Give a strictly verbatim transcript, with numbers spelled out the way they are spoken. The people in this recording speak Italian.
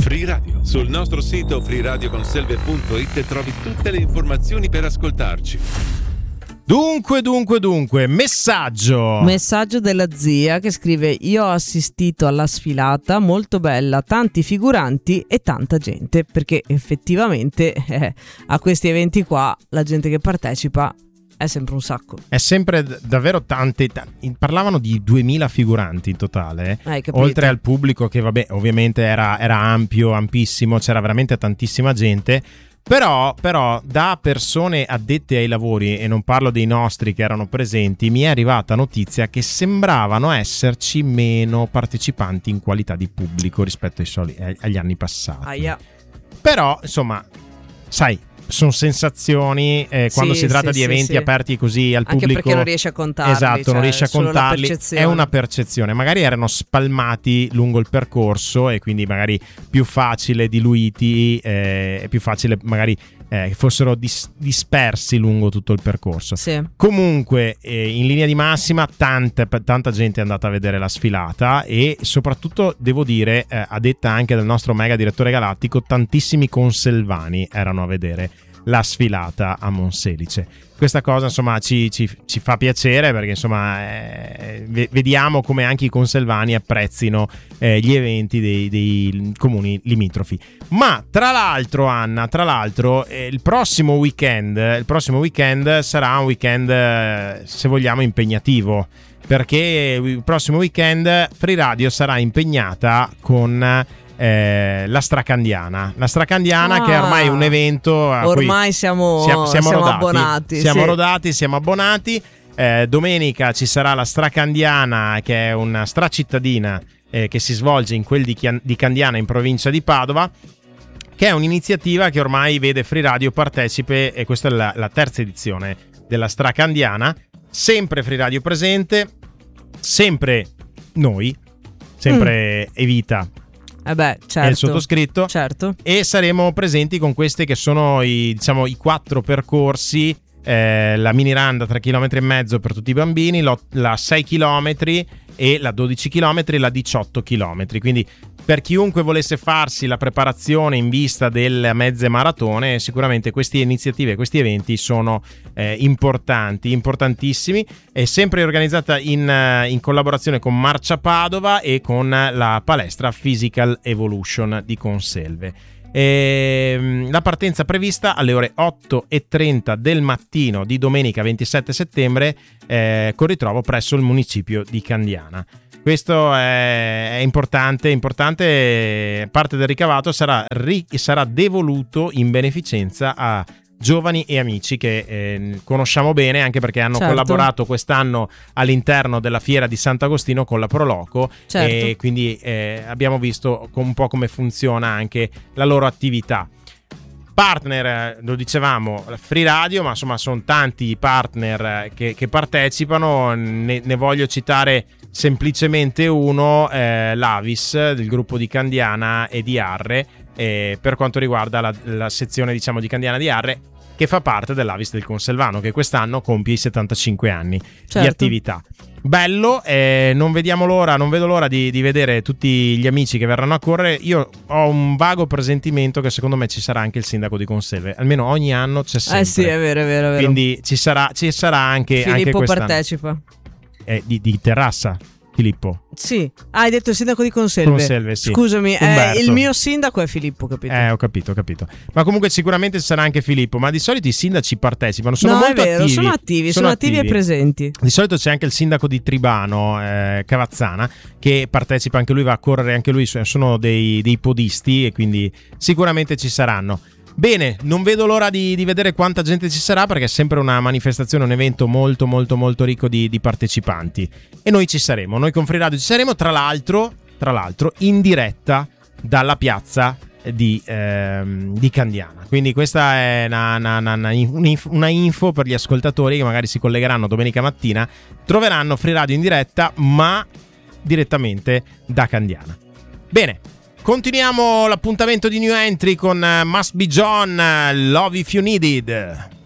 Free Radio. Sul nostro sito free radio conselve punto it trovi tutte le informazioni per ascoltarci. Dunque, dunque, dunque, messaggio. Messaggio della zia che scrive: io ho assistito alla sfilata, molto bella, tanti figuranti e tanta gente, perché effettivamente eh, a questi eventi qua la gente che partecipa è sempre un sacco. È sempre d- davvero tante, t- parlavano di duemila figuranti in totale, Hai capito? oltre al pubblico che vabbè ovviamente era, era ampio, ampissimo, c'era veramente tantissima gente. Però, però da persone addette ai lavori, e non parlo dei nostri che erano presenti, mi è arrivata notizia che sembravano esserci meno partecipanti in qualità di pubblico rispetto ai soli, agli anni passati. Aia. Però insomma, sai, sono sensazioni eh, quando Sì, si tratta sì, di sì, eventi sì. aperti così al Anche pubblico, perché non riesci a contarli. esatto, cioè, non riesci a solo la contarli, percezione. è una percezione. Magari erano spalmati lungo il percorso e quindi magari più facile diluiti, eh, è più facile magari eh, che fossero dis- dispersi lungo tutto il percorso. Sì. Comunque eh, in linea di massima tanta, tanta gente è andata a vedere la sfilata e soprattutto devo dire, eh, a detta anche del nostro mega direttore galattico, tantissimi conselvani erano a vedere la sfilata a Monselice. Questa cosa insomma ci, ci, ci fa piacere, perché insomma eh, vediamo come anche i conselvani apprezzino eh, gli eventi dei, dei comuni limitrofi. Ma tra l'altro, Anna, tra l'altro eh, il prossimo weekend il prossimo weekend sarà un weekend eh, se vogliamo impegnativo, perché il prossimo weekend Free Radio sarà impegnata con Eh, la Stracandiana la Stracandiana ah, che è ormai un evento a ormai cui siamo, siamo, siamo, siamo rodati, abbonati siamo sì. rodati siamo abbonati eh, domenica ci sarà la Stracandiana, che è una stracittadina eh, che si svolge in quel di, Chian- di Candiana in provincia di Padova, che è un'iniziativa che ormai vede Free Radio partecipe, e questa è la, la terza edizione della Stracandiana. Sempre Free Radio presente, sempre noi, sempre mm. Evita Eh beh, certo. e il sottoscritto, certo. E saremo presenti con questi che sono i, diciamo, i quattro percorsi, eh, la mini run da tre chilometri e mezzo per tutti i bambini, lo, la sei chilometri e la dodici chilometri e la diciotto chilometri. Quindi per chiunque volesse farsi la preparazione in vista delle mezze maratone, sicuramente queste iniziative, questi eventi sono eh, importanti, importantissimi. È sempre organizzata in, in collaborazione con Marcia Padova e con la palestra Physical Evolution di Conselve. E la partenza prevista alle ore otto e trenta del mattino di domenica ventisette settembre eh, con ritrovo presso il municipio di Candiana. Questo è, è importante, importante. Parte del ricavato sarà, ri, sarà devoluto in beneficenza a giovani e amici che eh, conosciamo bene, anche perché hanno certo. collaborato quest'anno all'interno della fiera di Sant'Agostino con la Proloco, certo. e quindi eh, abbiamo visto un po' come funziona anche la loro attività. Partner, lo dicevamo, Free Radio, ma insomma sono tanti i partner che, che partecipano. Ne, ne voglio citare semplicemente uno, eh, l'Avis del gruppo di Candiana e di Arre, eh, per quanto riguarda la, la sezione diciamo di Candiana di Arre, che fa parte dell'Avis del Conselvano, che quest'anno compie i settantacinque anni certo. di attività. Bello, eh, non vediamo l'ora, non vedo l'ora di, di vedere tutti gli amici che verranno a correre. Io ho un vago presentimento che secondo me ci sarà anche il sindaco di Conselve, almeno ogni anno c'è sempre. Eh sì, è vero, è vero, è vero. Quindi ci sarà, ci sarà anche, Filippo anche quest'anno. partecipa. Eh, di, di Terrassa, Filippo. Sì, ah, hai detto il sindaco di Conselve. Conselve, sì. Scusami, eh, Umberto. il mio sindaco è Filippo, capito? Eh, ho capito, ho capito. Ma comunque sicuramente ci sarà anche Filippo. Ma di solito i sindaci partecipano, sono no, molto è vero, attivi. sono attivi, sono, sono attivi, attivi e presenti. Di solito c'è anche il sindaco di Tribano, eh, Cavazzana, che partecipa anche lui, va a correre anche lui. Sono dei, dei podisti e quindi sicuramente ci saranno. Bene, non vedo l'ora di, di vedere quanta gente ci sarà, perché è sempre una manifestazione, un evento molto molto molto ricco di, di partecipanti. E noi ci saremo, noi con Free Radio ci saremo, tra l'altro, tra l'altro in diretta dalla piazza di, ehm, di Candiana. Quindi questa è una, una, una, una info per gli ascoltatori che magari si collegheranno domenica mattina, troveranno Free Radio in diretta, ma direttamente da Candiana. Bene. Continuiamo l'appuntamento di New Entry con Must Be John, Love If You Need It.